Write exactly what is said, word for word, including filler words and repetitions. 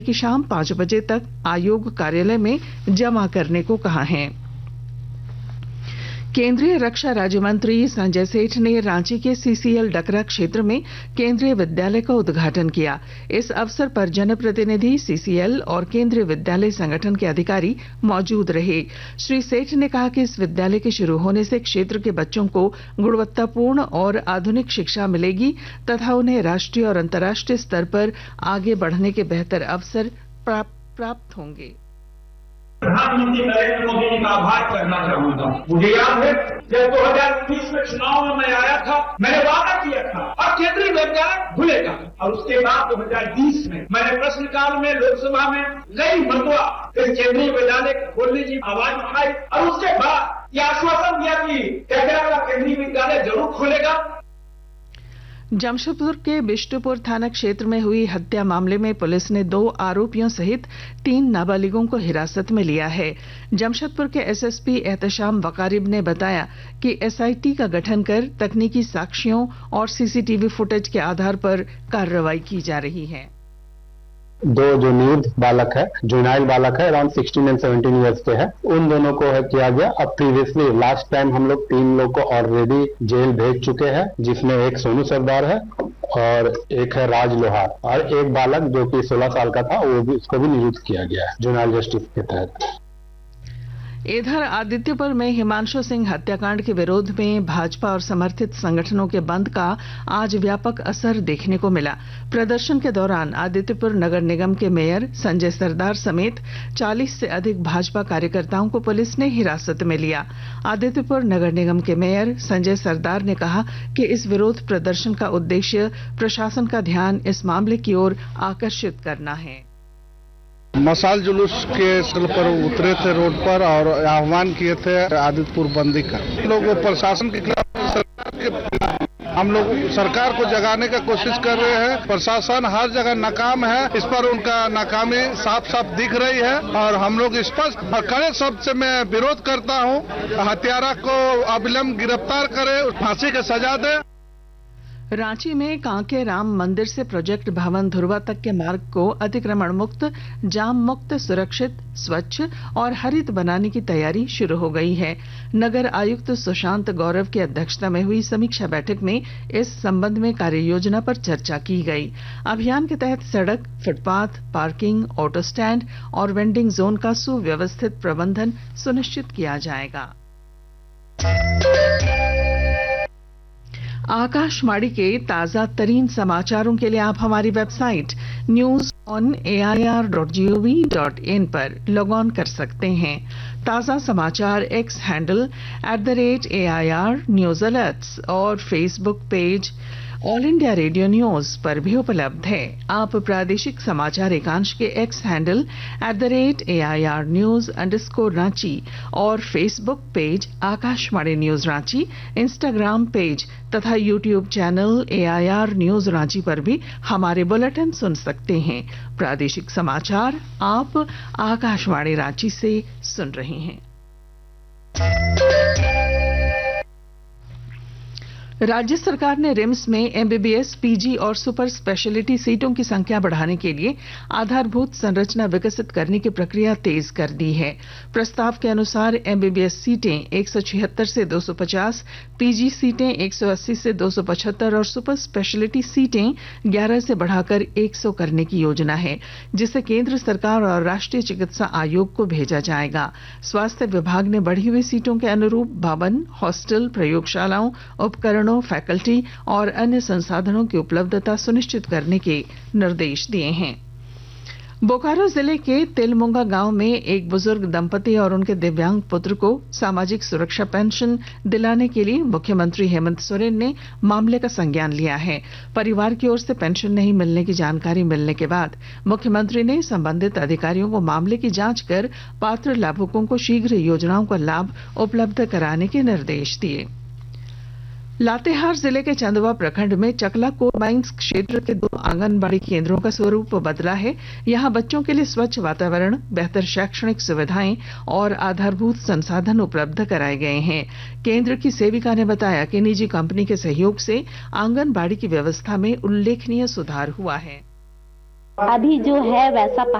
कि शाम पांच बजे तक आयोग कार्यालय में जमा करने को कहा है। केंद्रीय रक्षा राज्य मंत्री संजय सेठ ने रांची के सीसीएल डकरा क्षेत्र में केंद्रीय विद्यालय का उद्घाटन किया। इस अवसर पर जनप्रतिनिधि, सीसीएल और केंद्रीय विद्यालय संगठन के अधिकारी मौजूद रहे। श्री सेठ ने कहा कि इस विद्यालय के शुरू होने से क्षेत्र के बच्चों को गुणवत्तापूर्ण और आधुनिक शिक्षा मिलेगी तथा उन्हें राष्ट्रीय और अंतर्राष्ट्रीय स्तर पर आगे बढ़ने के बेहतर अवसर प्राप्त होंगे। प्रधानमंत्री नरेंद्र मोदी जी का आभार करना चाहूंगा। मुझे याद है जब दो हज़ार उन्नीस में चुनाव में मैं आया था, मैंने वादा किया था और केंद्रीय विद्यालय खुलेगा, और उसके बाद दो हज़ार बीस में मैंने प्रश्नकाल में लोकसभा में कई मरतबा इस केंद्रीय विद्यालय खोलने की आवाज उठाई और उसके बाद यह आश्वासन दिया कि डकरा का केंद्रीय विद्यालय जरूर खुलेगा। जमशेदपुर के बिष्टुपुर थाना क्षेत्र में हुई हत्या मामले में पुलिस ने दो आरोपियों सहित तीन नाबालिगों को हिरासत में लिया है। जमशेदपुर के एसएसपी एहतशाम वकारिब ने बताया कि एसआईटी का गठन कर तकनीकी साक्ष्यों और सीसीटीवी फुटेज के आधार पर कार्रवाई की जा रही है। दो जो न्यूड बालक है, जुनाइल बालक है, अराउंड सोलह एंड सत्रह इयर्स के है, उन दोनों को है किया गया। अब प्रीवियसली लास्ट टाइम हम लोग तीन लोग को ऑलरेडी जेल भेज चुके हैं, जिसमें एक सोनू सरदार है और एक है राज लोहार, और एक बालक जो कि सोलह साल का था, वो भी उसको भी नियुक्त किया गया है जुनाइल जस्टिस के तहत। इधर आदित्यपुर में हिमांशु सिंह हत्याकांड के विरोध में भाजपा और समर्थित संगठनों के बंद का आज व्यापक असर देखने को मिला। प्रदर्शन के दौरान आदित्यपुर नगर निगम के मेयर संजय सरदार समेत चालीस से अधिक भाजपा कार्यकर्ताओं को पुलिस ने हिरासत में लिया। आदित्यपुर नगर निगम के मेयर संजय सरदार ने कहा कि इस विरोध प्रदर्शन का उद्देश्य प्रशासन का ध्यान इस मामले की ओर आकर्षित करना है। मशाल जुलूस के स्थल पर उतरे थे रोड पर और आह्वान किए थे आदित्यपुर बंदी का। लोग प्रशासन के खिलाफ, सरकार के खिलाफ, हम लोग सरकार को जगाने का कोशिश कर रहे हैं। प्रशासन हर जगह नाकाम है, इस पर उनका नाकामी साफ साफ दिख रही है और हम लोग स्पष्ट और कड़े शब्द से मैं विरोध करता हूं। हत्यारा को अविलंब गिरफ्तार करे, फांसी की सजा दे। रांची में कांके राम मंदिर से प्रोजेक्ट भवन धुरवा तक के मार्ग को अतिक्रमण मुक्त, जाम मुक्त, सुरक्षित, स्वच्छ और हरित बनाने की तैयारी शुरू हो गई है। नगर आयुक्त सुशांत गौरव की अध्यक्षता में हुई समीक्षा बैठक में इस संबंध में कार्य योजना पर चर्चा की गई। अभियान के तहत सड़क, फुटपाथ, पार्किंग, ऑटो स्टैंड और वेंडिंग जोन का सुव्यवस्थित प्रबंधन सुनिश्चित किया जाएगा। आकाशवाणी के ताजा तरीन समाचारों के लिए आप हमारी website news on A I R dot G O V dot in पर लॉग ऑन कर सकते हैं। ताजा समाचार x handle at the rate A I R news alerts और Facebook page all India radio news पर भी उपलब्ध है। आप प्रादेशिक समाचार एकांश के x handle at the rate A I R news underscore Ranchi और Facebook page Akashvani news Ranchi, Instagram page तथा YouTube channel A I R news Ranchi पर भी हमारे बुलेटिन सुन सकते हैं। प्रादेशिक समाचार आप आकाशवाणी रांची से सुन रहे हैं। राज्य सरकार ने रिम्स में एमबीबीएस, पीजी और सुपर स्पेशलिटी सीटों की संख्या बढ़ाने के लिए आधारभूत संरचना विकसित करने की प्रक्रिया तेज कर दी है। प्रस्ताव के अनुसार एमबीबीएस सीटें एक सौ छिहत्तर से दो सौ पचास, पीजी सीटें एक सौ अस्सी से दो सौ पचहत्तर और सुपर स्पेशलिटी सीटें ग्यारह से बढ़ाकर एक सौ करने की योजना है, जिसे केंद्र सरकार और राष्ट्रीय चिकित्सा आयोग को भेजा जाएगा। स्वास्थ्य विभाग ने बढ़ी हुई सीटों के अनुरूप भवन, हॉस्टल, प्रयोगशालाओं, उपकरणों, फैकल्टी और अन्य संसाधनों की उपलब्धता सुनिश्चित करने के निर्देश दिए हैं। बोकारो जिले के तेलमुंगा गांव में एक बुजुर्ग दंपति और उनके दिव्यांग पुत्र को सामाजिक सुरक्षा पेंशन दिलाने के लिए मुख्यमंत्री हेमंत सोरेन ने मामले का संज्ञान लिया है। परिवार की ओर से पेंशन नहीं मिलने की जानकारी मिलने के बाद मुख्यमंत्री ने संबंधित अधिकारियों को मामले की जांच कर पात्र लाभुकों को शीघ्र योजनाओं का लाभ उपलब्ध कराने के निर्देश दिए। लातेहार जिले के चंदवा प्रखंड में चकला कोल माइंस क्षेत्र के दो आंगनबाड़ी केंद्रों का स्वरूप बदला है। यहां बच्चों के लिए स्वच्छ वातावरण, बेहतर शैक्षणिक सुविधाएं और आधारभूत संसाधन उपलब्ध कराए गए हैं। केंद्र की सेविका ने बताया कि निजी कंपनी के सहयोग से आंगनबाड़ी की व्यवस्था में उल्लेखनीय सुधार हुआ है। अभी जो है वैसा